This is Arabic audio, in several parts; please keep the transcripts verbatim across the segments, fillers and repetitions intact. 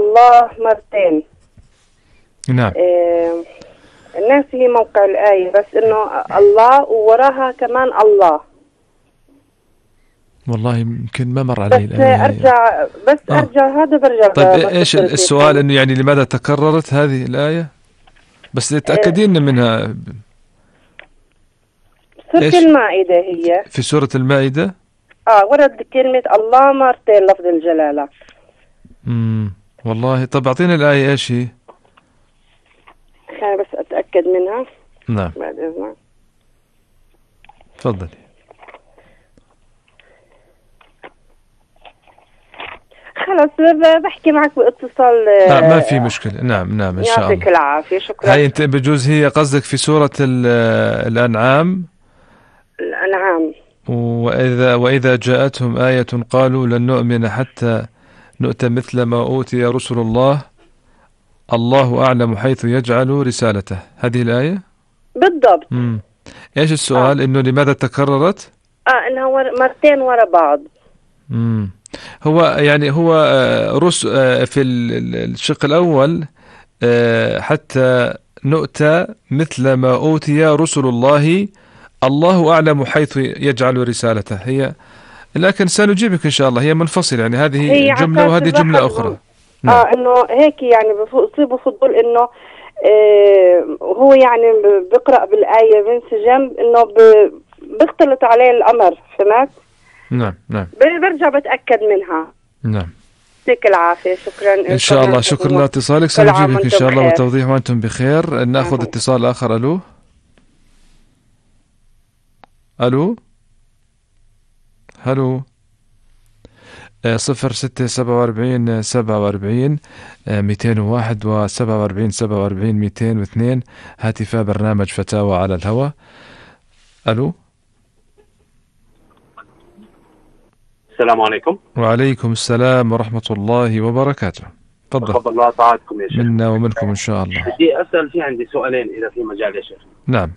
الله مرتين. نعم. آه ناسي موقع الآية، بس إنه الله ووراها كمان الله. والله يمكن ما مر علي بس الآية. أرجع بس آه. أرجع هذا برجع. طيب إيش السؤال؟ إنه يعني لماذا تكررت هذه الآية؟ بس تتأكدين آه. منها. سورة المائدة هي. في سورة المائدة؟ آه ورد كلمة الله مرتين لفظ الجلالة. امم والله. طب أعطينا الآية إيش هي؟ خليني بس أتأكد منها. نعم. بعد إذنك. تفضلي. خلاص بحكي معك باتصال. لا ما في مشكلة. نعم نعم إن شاء الله. يعطيك العافية. شكرا. هاي أنت بجوز هي قصدك في سورة الأنعام. الأنعام. وإذا وإذا جاءتهم آية قالوا لن نؤمن حتى نؤتى مثل ما أوتي رسل الله الله أعلم حيث يجعل رسالته. هذه الآية بالضبط. مم. إيش السؤال؟ آه. إنه لماذا تكررت؟ آه إنها ور... مرتين ورا بعض. مم. هو يعني هو رس في الشق الأول حتى نؤتى مثل ما أوتي رسل الله الله أعلم حيث يجعل رسالته. هي لكن سنجيبك إن شاء الله. هي منفصلة يعني، هذه جملة وهذه جملة أخرى. نعم. آه إنه هيك يعني بصيبه فضول إنه آه هو يعني بقرأ بالآية بنسجم إنه ب... بيختلط عليه الأمر. فهمت؟ نعم نعم. برجع بتأكد منها. نعم. يعطيك العافية. شكرا إن شاء الله. شكرا لاتصالك. سنجيبك إن شاء الله وتوضيح وأنتم بخير. نأخذ اتصال آخر. ألو ألو هلو. صفر ستة سبعة وأربعين سبعة وأربعين مئتين وواحد وسبعة وأربعين سبعة وأربعين مئتين واثنين. هاتفا برنامج فتاوى على الهواء. ألو. السلام عليكم. وعليكم السلام ورحمة الله وبركاته. تفضل. تفضل الله طاعتكم يا شيخ. منا ومنكم إن شاء الله. بدي أسأل في عندي سؤالين إذا في مجال يا شيخ. نعم.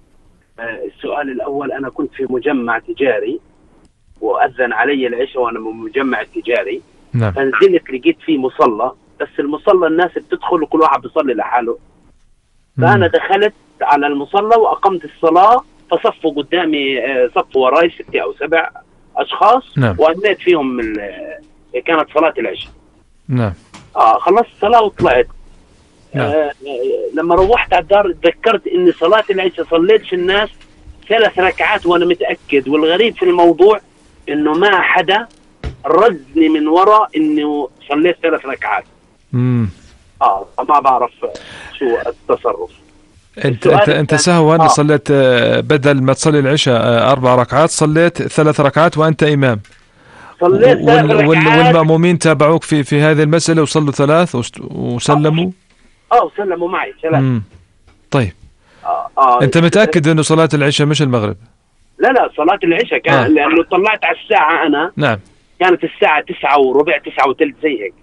السؤال الأول، أنا كنت في مجمع تجاري وأذن علي العشاء وأنا من مجمع التجاري. نعم. فنزلت لقيت فيه مصلى، بس المصلى الناس بتدخل وكل واحد بيصلي لحاله. فأنا دخلت على المصلى وأقمت الصلاة، فصفوا قدامي صف وراي ستة أو سبع أشخاص. نعم. وأديت فيهم كانت صلاة العشاء. نعم. آه خلصت الصلاة وطلعت. نعم. آه لما روحت على الدار تذكرت إني صلاة العشاء صليتش الناس ثلاث ركعات وأنا متأكد. والغريب في الموضوع إنه ما حدا رزني من وراء إنه صليت ثلاث ركعات. امم آه ما بعرف شو التصرف. أنت أنت أنت سهوا آه. صليت بدل ما تصلي العشاء أربع ركعات صليت ثلاث ركعات وأنت إمام. صليت ثلاث ركعات. والمأمومين تابعوك في في هذه المسألة وصلوا ثلاث وسلموا. اه وسلموا معي ثلاث. طيب. آه آه أنت متأكد إنه صلاة العشاء مش المغرب؟ لا لا صلاة العشاء كان آه. لأنه طلعت على الساعة أنا. نعم. كانت الساعة تسعة وربع تسعة وثلث زي هيك.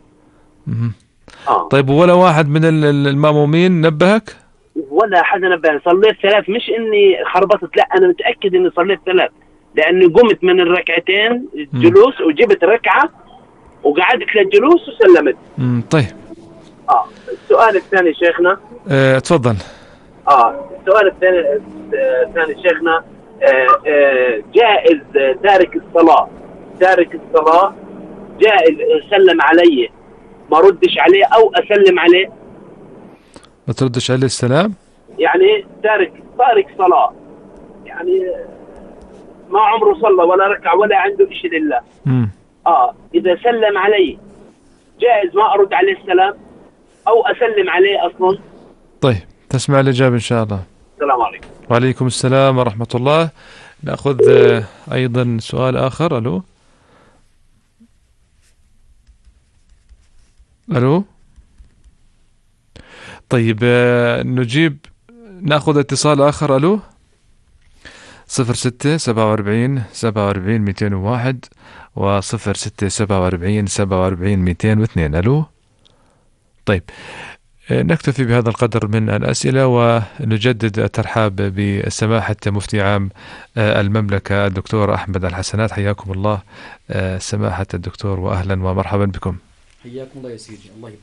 آه. طيب ولا واحد من المأمومين نبهك؟ ولا حدا نبهني. صليت ثلاث، مش إني خربطت، لا أنا متأكد إني صليت ثلاث، لأني قمت من الركعتين جلوس وجبت ركعة وقعدت للجلوس وسلمت. امم طيب. آه السؤال الثاني شيخنا. اه تفضل. آه السؤال الثاني الثاني شيخنا. آه آه جائز تارك الصلاة تارك الصلاة جائز سلم علي ما ردش عليه أو أسلم عليه؟ ما تردش عليه السلام؟ يعني تارك تارك صلاة، يعني ما عمره صلى ولا ركع ولا عنده إشي لله. مم. آه إذا سلم علي جائز ما أرد عليه السلام أو أسلم عليه أصلا؟ طيب تسمع الإجابة إن شاء الله. السلام عليكم. وعليكم السلام ورحمة الله. نأخذ أيضا سؤال آخر. ألو ألو. طيب نجيب نأخذ اتصال آخر. ألو صفر ستة سبعة وأربعين سبعة وأربعين مئتين وواحد وصفر ستة سبعة وأربعين سبعة وأربعين مئتين واثنين. ألو. طيب نكتفي بهذا القدر من الأسئلة ونجدد الترحاب بسماحة مفتي عام المملكة الدكتور أحمد الحسنات. حياكم الله سماحة الدكتور وأهلا ومرحبا بكم. حياكم الله يا سيدي. الله